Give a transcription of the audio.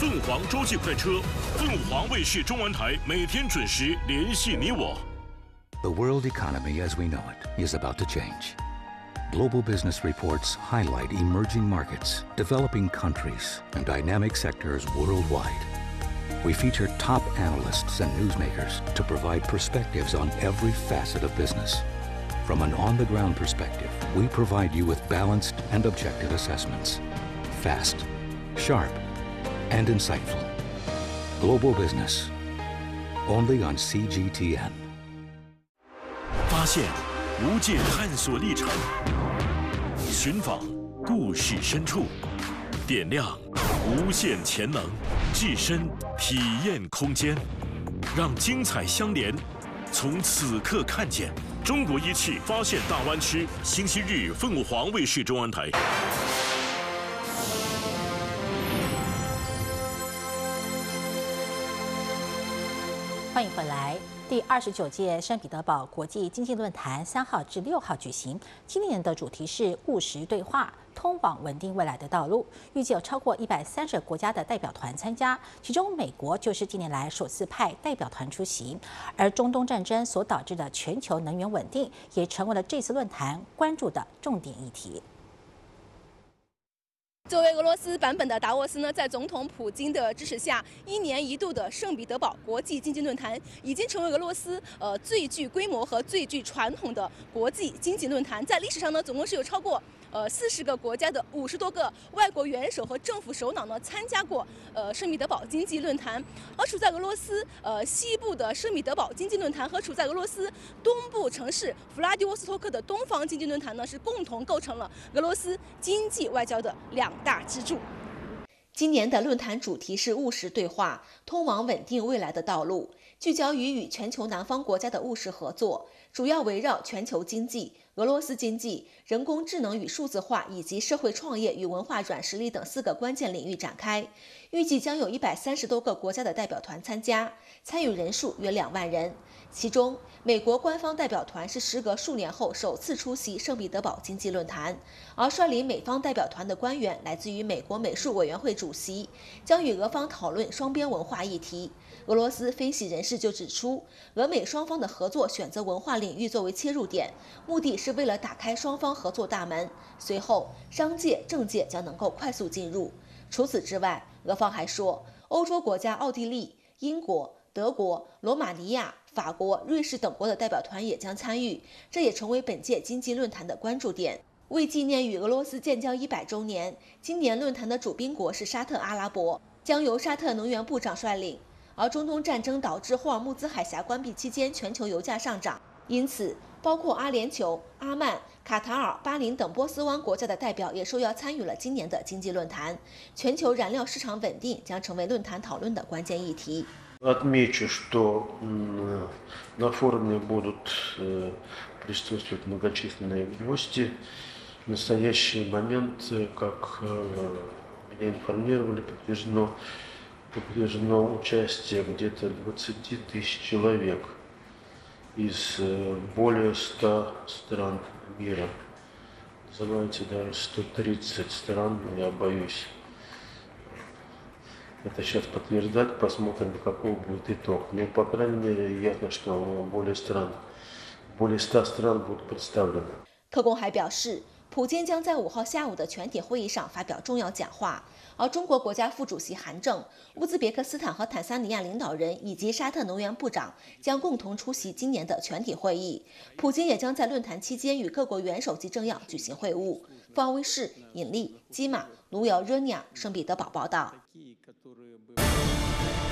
凤凰洲际快车，凤凰卫视中文台每天准时联系你我。 The world economy as we know it is about to change. Global business reports highlight emerging markets, developing countries, and dynamic sectors worldwide. We feature top analysts and newsmakers to provide perspectives on every facet of business. From an on-the-ground perspective, we provide you with balanced and objective assessments. Fast, sharp, and insightful. Global business. Only on CGTN. 发现无界探索历程，寻访故事深处，点亮无限潜能，置身体验空间，让精彩相连。从此刻看见中国仪器发现大湾区，星期日凤凰卫视中文台。 欢迎回来。第29届圣彼得堡国际经济论坛3号至6号举行，今年的主题是务实对话，通往稳定未来的道路。预计有超过130个国家的代表团参加，其中美国就是近年来首次派代表团出席。而中东战争所导致的全球能源稳定，也成为了这次论坛关注的重点议题。 作为俄罗斯版本的达沃斯呢，在总统普京的支持下，1年1度的圣彼得堡国际经济论坛已经成为俄罗斯最具规模和最具传统的国际经济论坛。在历史上呢，总共是有超过40个国家的50多个外国元首和政府首脑呢参加过圣彼得堡经济论坛。而处在俄罗斯西部的圣彼得堡经济论坛和处在俄罗斯东部城市弗拉迪沃斯托克的东方经济论坛呢，是共同构成了俄罗斯经济外交的2大支柱。今年的论坛主题是务实对话，通往稳定未来的道路，聚焦于与全球南方国家的务实合作，主要围绕全球经济、俄罗斯经济、人工智能与数字化以及社会创业与文化软实力等4个关键领域展开。预计将有130多个国家的代表团参加，参与人数约2万人。其中，美国官方代表团是时隔数年后首次出席圣彼得堡经济论坛，而率领美方代表团的官员来自于美国美术委员会主席，将与俄方讨论双边文化议题。俄罗斯分析人士就指出，俄美双方的合作选择文化领域作为切入点，目的是为了打开双方合作大门，随后商界、政界将能够快速进入。除此之外，俄方还说，欧洲国家奥地利、英国、德国、罗马尼亚、法国、瑞士等国的代表团也将参与，这也成为本届经济论坛的关注点。为纪念与俄罗斯建交100周年，今年论坛的主宾国是沙特阿拉伯，将由沙特能源部长率领。而中东战争导致霍尔木兹海峡关闭期间，全球油价上涨，因此包括阿联酋、阿曼、卡塔尔、巴林等波斯湾国家的代表也受邀参与了今年的经济论坛。全球燃料市场稳定将成为论坛讨论的关键议题。 Отмечу, что на форуме будут присутствовать многочисленные гости. В настоящий момент, как меня информировали, подтверждено участие где-то 20 тысяч человек из более 100 стран мира. Называется даже 130 стран, я боюсь это сейчас подтверждать, посмотрим, каков будет итог. Но, по крайней мере, ясно, что более 100 стран будут представлены. 特工还表示，普京将在5号下午的全体会议上发表重要讲话，而中国国家副主席韩正、乌兹别克斯坦和坦桑尼亚领导人以及沙特能源部长将共同出席今年的全体会议。普京也将在论坛期间与各国元首及政要举行会晤。凤凰卫视尹丽、基马、卢瑶、热尼亚、圣彼得堡报道。